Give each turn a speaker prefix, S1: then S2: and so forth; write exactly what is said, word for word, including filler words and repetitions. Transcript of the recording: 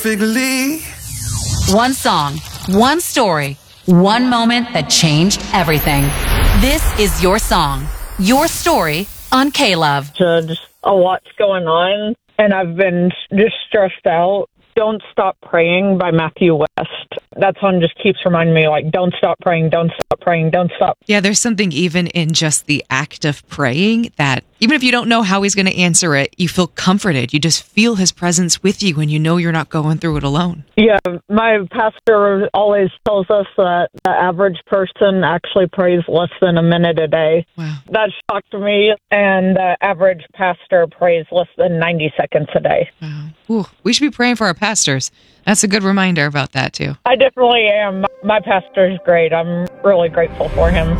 S1: Figly.
S2: One song, one story, one moment that changed everything. This is your song, your story on K-Love.
S3: Just a lot's going on, and I've been just stressed out. Don't Stop Praying by Matthew West. That song just keeps reminding me, like, don't stop praying, don't stop praying, don't stop.
S4: Yeah, there's something even in just the act of praying that even if you don't know how he's going to answer it, you feel comforted. You just feel his presence with you and you know you're not going through it alone.
S3: Yeah, my pastor always tells us that the average person actually prays less than a minute a day.
S4: Wow.
S3: That shocked me, and the average pastor prays less than ninety seconds a day.
S4: Wow. Ooh, we should be praying for our pastors. That's a good reminder about that, too.
S3: I definitely am. My pastor's great. I'm really grateful for him.